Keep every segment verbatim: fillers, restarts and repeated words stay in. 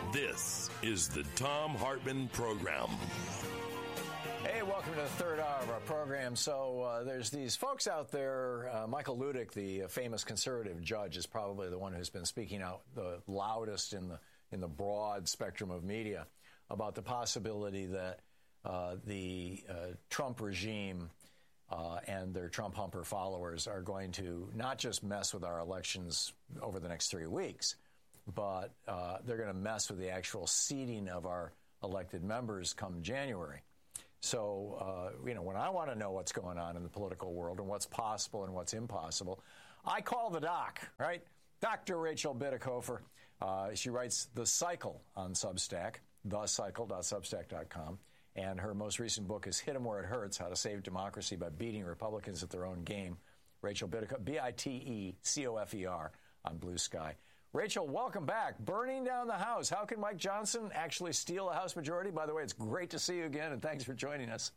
This is the Thom Hartmann Program. Hey, welcome to the third hour of our program. So uh, there's these folks out there. Uh, Michael Ludick, the uh, famous conservative judge, is probably the one who's been speaking out the loudest in the in the broad spectrum of media about the possibility that uh, the uh, Trump regime uh, and their Trump humper followers are going to not just mess with our elections over the next three weeks, but uh, they're going to mess with the actual seating of our elected members come January. So, uh, you know, when I want to know what's going on in the political world and what's possible and what's impossible, I call the doc, right? Doctor Rachel Bitecofer. Uh, she writes The Cycle on Substack, the cycle dot substack dot com. And her most recent book is Hit 'em Where It Hurts, How to Save Democracy by Beating Republicans at Their Own Game. Rachel Bitecofer, B I T E C O F E R on Blue Sky. Rachel, welcome back. Burning down the House. How can Mike Johnson actually steal a House majority? By the way, it's great to see you again, and thanks for joining us.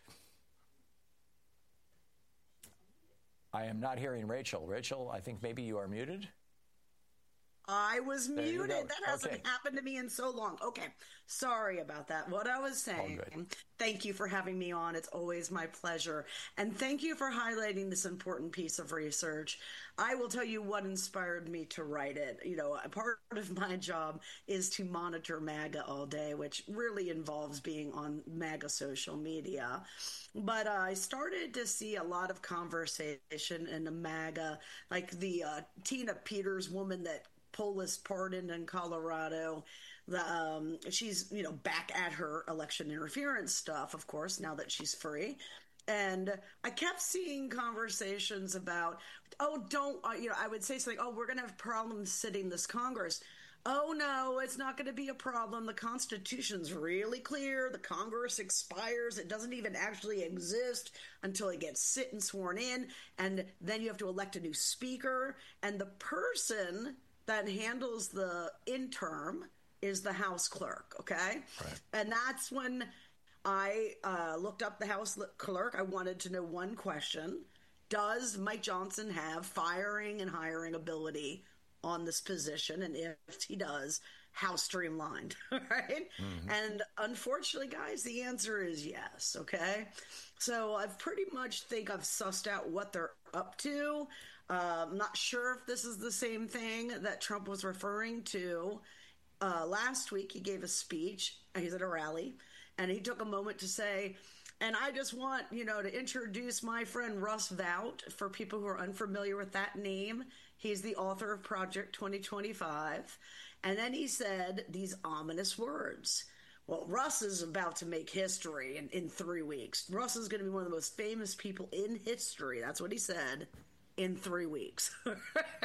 I am not hearing Rachel. Rachel, I think maybe you are muted. I was There muted. That hasn't okay. happened to me in so long. Okay. Sorry about that. What I was saying, thank you for having me on. It's always my pleasure. And thank you for highlighting this important piece of research. I will tell you what inspired me to write it. You know, part of my job is to monitor MAGA all day, which really involves being on MAGA social media. But uh, I started to see a lot of conversation in the MAGA, like the uh, Tina Peters woman that Polis pardoned in Colorado. The, um, she's, you know, back at her election interference stuff, of course, now that she's free. And I kept seeing conversations about, oh, don't, uh, you know, I would say something, oh, we're going to have problems sitting this Congress. Oh, no, it's not going to be a problem. The Constitution's really clear. The Congress expires. It doesn't even actually exist until it gets sit and sworn in. And then you have to elect a new speaker. And the person that handles the interim is the House clerk, okay? Right. And that's when I uh, looked up the House clerk. I wanted to know one question. Does Mike Johnson have firing and hiring ability on this position? And if he does, how streamlined, right? Mm-hmm. And unfortunately, guys, the answer is yes, okay? So I pretty much think I've sussed out what they're up to. Uh, I'm not sure if this is the same thing that Trump was referring to. Uh, last week, he gave a speech. He's at a rally, and he took a moment to say, and I just want, you know, to introduce my friend Russ Vought for people who are unfamiliar with that name. He's the author of Project twenty twenty-five. And then he said these ominous words. Well, Russ is about to make history in, in three weeks. Russ is going to be one of the most famous people in history. That's what he said. In three weeks. And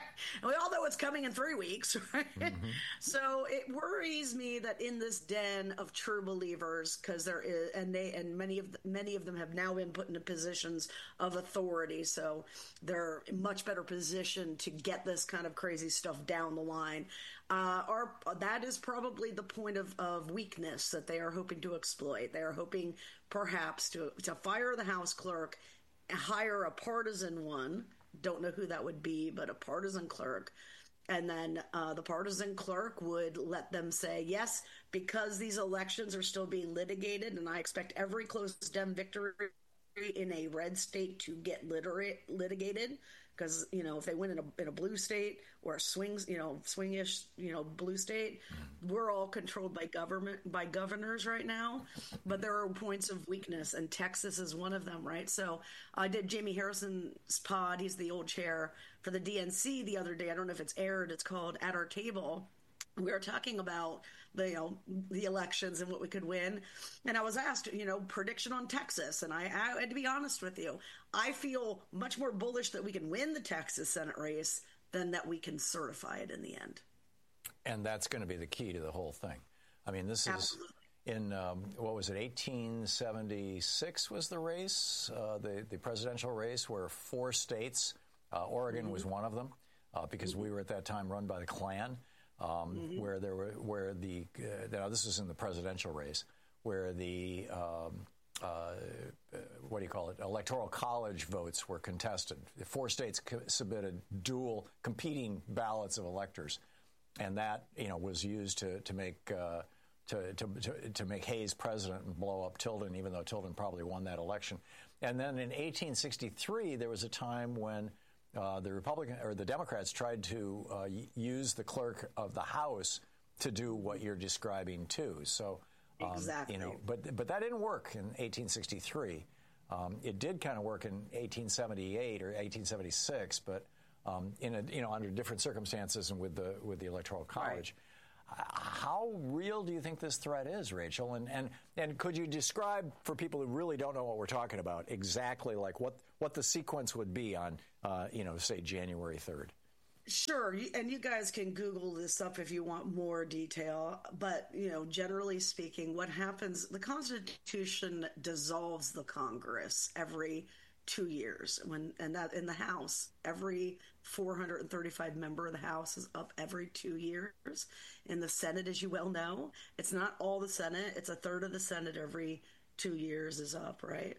we all know it's coming in three weeks, right? Mm-hmm. So it worries me that in this den of true believers, because there is, and they, and many of the, many of them have now been put into positions of authority, so they're in much better position to get this kind of crazy stuff down the line. Uh, or that is probably the point of, of weakness that they are hoping to exploit. They are hoping perhaps to to fire the House clerk, hire a partisan one. Don't know who that would be, but a partisan clerk. And then uh, the partisan clerk would let them say, yes, because these elections are still being litigated, and I expect every close Dem victory in a red state to get literate, litigated, because, you know, if they win in a, in a blue state or a swings, you know, swingish, you know, blue state, we're all controlled by government, by governors right now. But there are points of weakness, and Texas is one of them, right? So I did Jamie Harrison's pod. He's the old chair for the D N C the other day. I don't know if it's aired. It's called At Our Table. We were talking about the, you know, the elections and what we could win. And I was asked, you know, prediction on Texas. And I, I had to be honest with you. I feel much more bullish that we can win the Texas Senate race than that we can certify it in the end. And that's going to be the key to the whole thing. I mean, this Absolutely. is in, um, what was it, eighteen seventy-six was the race, uh, the, the presidential race, where four states, uh, Oregon mm-hmm. was one of them, uh, because mm-hmm. we were at that time run by the Klan. Um, mm-hmm. Where there were, where the uh, now this is in the presidential race, where the um, uh, what do you call it? Electoral college votes were contested. The four states co- submitted dual competing ballots of electors, and that you know was used to to make uh, to, to to to make Hayes president and blow up Tilden, even though Tilden probably won that election. And then in eighteen sixty-three, there was a time when uh, the Republican or the Democrats tried to uh, use the clerk of the House to do what you're describing too. So um, exactly, you know, but but that didn't work in eighteen sixty-three. Um, it did kind of work in eighteen seventy-eight or eighteen seventy-six, but um, in a, you know under different circumstances and with the with the Electoral College. Right. How real do you think this threat is, Rachel? And and and could you describe for people who really don't know what we're talking about exactly like what what the sequence would be on uh, you know say January third? Sure, and you guys can Google this up if you want more detail. But, you know, generally speaking, what happens, the Constitution dissolves the Congress every two years. When and that in the House, every four hundred thirty-five member of the House is up every two years. In the Senate, as you well know, it's not all the Senate. It's a third of the Senate every two years is up, right?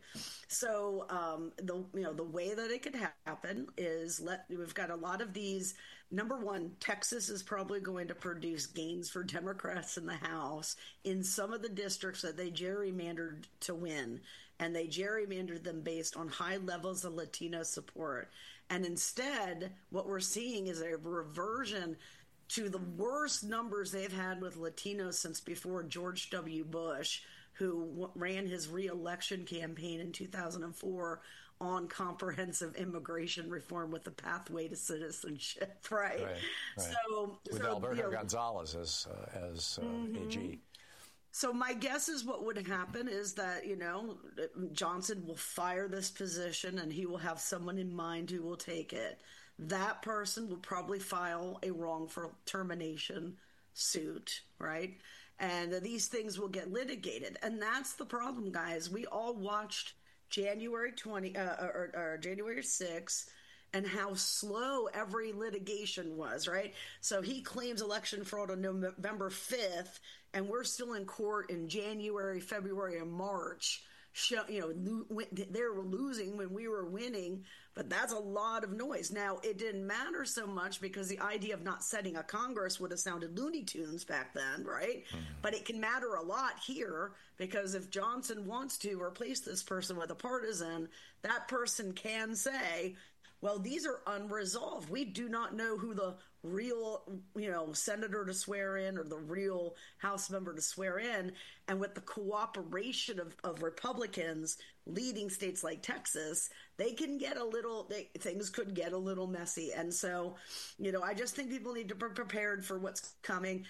So um, the you know the way that it could happen is let we've got a lot of these. Number one, Texas is probably going to produce gains for Democrats in the House in some of the districts that they gerrymandered to win, and they gerrymandered them based on high levels of Latino support. And instead, what we're seeing is a reversion to the worst numbers they've had with Latinos since before George W. Bush, who w- ran his re-election campaign in two thousand four on comprehensive immigration reform with the pathway to citizenship, right? Right, right. So, with so, Alberto you know, Gonzalez as, uh, as uh, mm-hmm. A G. So my guess is what would happen is that, you know, Johnson will fire this position and he will have someone in mind who will take it. That person will probably file a wrongful termination suit, right? And these things will get litigated. And that's the problem, guys. We all watched January twentieth uh, or, or January sixth and how slow every litigation was, right? So he claims election fraud on November fifth, and we're still in court in January, February, and March. Show, you know, lo- they were losing when we were winning, but that's a lot of noise. Now, it didn't matter so much because the idea of not setting a Congress would have sounded Looney Tunes back then, right? Mm-hmm. But it can matter a lot here because if Johnson wants to replace this person with a partisan, that person can say, well, these are unresolved. We do not know who the real, you know, senator to swear in or the real House member to swear in. And with the cooperation of, of Republicans leading states like Texas, they can get a little, they, things could get a little messy. And so, you know, I just think people need to be prepared for what's coming.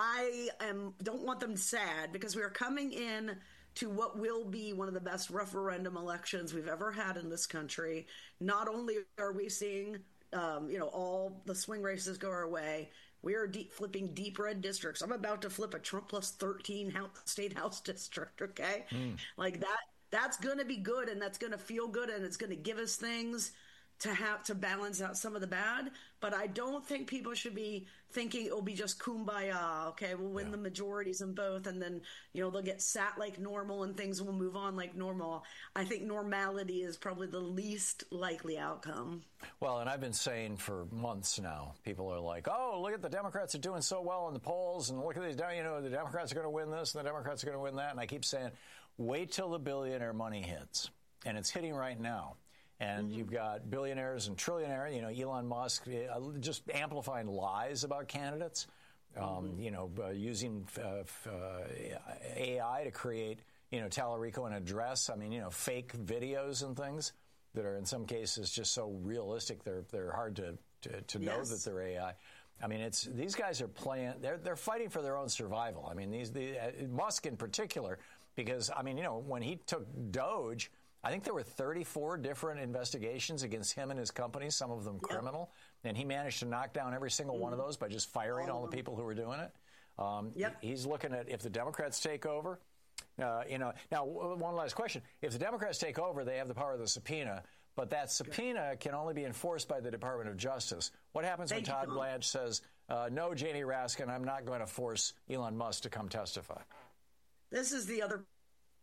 I am don't want them sad because we are coming in to what will be one of the best referendum elections we've ever had in this country. Not only are we seeing, um, you know, all the swing races go our way, we are deep flipping deep red districts. I'm about to flip a Trump plus thirteen house, state house district, okay? Mm. Like that, that's going to be good, and that's going to feel good, and it's going to give us things to have to balance out some of the bad. But I don't think people should be thinking it'll be just kumbaya. Okay, we'll win yeah. the majorities in both, and then, you know, they'll get sat like normal and things will move on like normal. I think normality is probably the least likely outcome. Well, and I've been saying for months now, people are like, oh, look at the Democrats are doing so well in the polls, and look at these, you know, the Democrats are going to win this, and the Democrats are going to win that. And I keep saying, wait till the billionaire money hits. And it's hitting right now. And mm-hmm. you've got billionaires and trillionaires, you know, Elon Musk uh, just amplifying lies about candidates, um, mm-hmm. you know, uh, using uh, f- uh, A I to create, you know, Tallarico an address. I mean, you know, fake videos and things that are in some cases just so realistic they're they're hard to to, to know yes. that they're A I. I mean, it's these guys are playing. They're they're fighting for their own survival. I mean, these the uh, Musk in particular, because I mean, you know, when he took Doge, I think there were thirty-four different investigations against him and his companies, some of them yep. criminal, and he managed to knock down every single mm-hmm. one of those by just firing all, all the people who were doing it. Um, yep. He's looking at if the Democrats take over. Uh, you know, now one last question: if the Democrats take over, they have the power of the subpoena, but that subpoena can only be enforced by the Department of Justice. What happens Thank when Todd you. Blanche says, uh, "No, Janie Raskin, I'm not going to force Elon Musk to come testify"? This is the other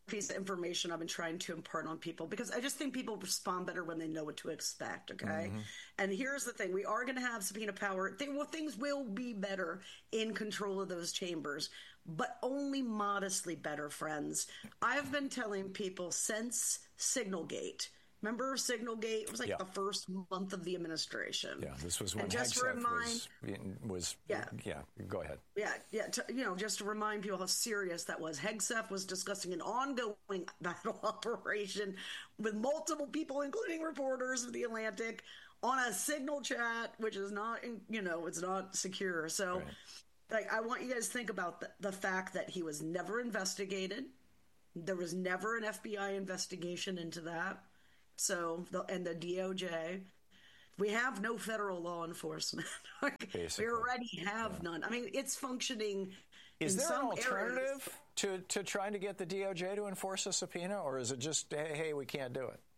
piece of information I've been trying to impart on people, because I just think people respond better when they know what to expect, okay? Mm-hmm. And here's the thing. We are going to have subpoena power. They, well, things will be better in control of those chambers, but only modestly better, friends. I've been telling people since Signalgate. Remember Signalgate? It was like yeah. the first month of the administration. Yeah, this was when Hegseth was, was yeah. yeah, go ahead. Yeah, yeah. To, you know, just to remind people how serious that was. Hegseth was discussing an ongoing battle operation with multiple people, including reporters of The Atlantic, on a Signal chat, which is not, you know, it's not secure. So, right. like, I want you guys to think about the, the fact that he was never investigated. There was never an F B I investigation into that. So, the, and the D O J, we have no federal law enforcement. We already have yeah. none. I mean, it's functioning. Is in there some an alternative areas. to, to trying to get the D O J to enforce a subpoena, or is it just, hey, hey we can't do it?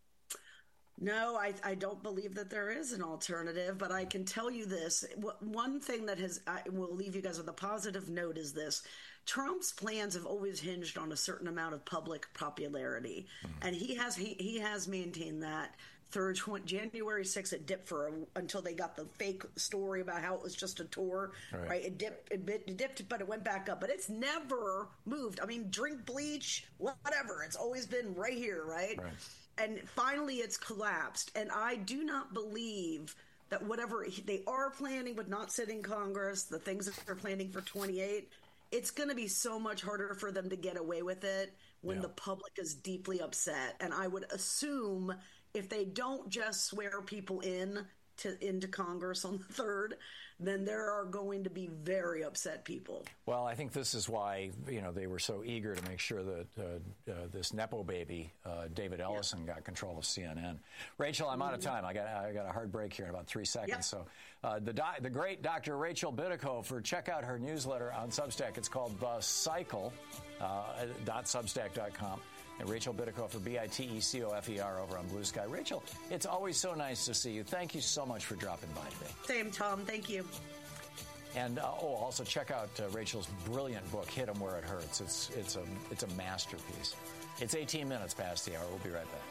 No, I, I don't believe that there is an alternative, but I can tell you this. One thing that has, I will leave you guys with a positive note is this. Trump's plans have always hinged on a certain amount of public popularity, mm-hmm. and he has he, he has maintained that through January sixth. It dipped for a, until they got the fake story about how it was just a tour, right? right? It dipped, it, it dipped, but it went back up. But it's never moved. I mean, drink bleach, whatever. It's always been right here, right? right. And finally, it's collapsed. And I do not believe that whatever they are planning with not sitting Congress, the things that they're planning for twenty-eight. It's going to be so much harder for them to get away with it when yeah. the public is deeply upset. And I would assume if they don't just swear people in to into Congress on the third, then there are going to be very upset people. Well, I think this is why, you know, they were so eager to make sure that uh, uh, this Nepo baby, uh, David Ellison, yeah. got control of C N N. Rachel, I'm out of time. I got I got a hard break here in about three seconds. Yep. So uh, the doc, the great Doctor Rachel Bitecofer, check out her newsletter on Substack. It's called The Cycle, uh, dot substack dot com. And Rachel Bitecofer, B I T E C O F E R, over on Blue Sky. Rachel, it's always so nice to see you. Thank you so much for dropping by today. Same, Tom. Thank you. And uh, oh, also check out uh, Rachel's brilliant book, Hit 'em Where It Hurts. It's it's a it's a masterpiece. It's eighteen minutes past the hour. We'll be right back.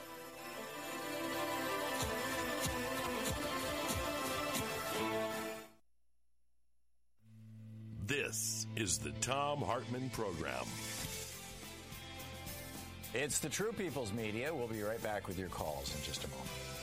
This is the Thom Hartmann Program. It's the True People's Media. We'll be right back with your calls in just a moment.